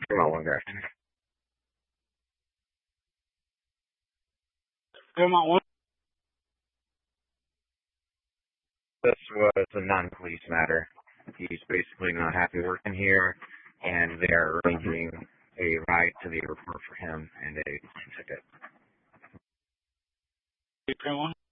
Fremont 1 Grafton. Fremont 1. This was a non-police matter. He's basically not happy working here, and they're arranging a ride to the airport for him and a plane ticket. Fremont 1.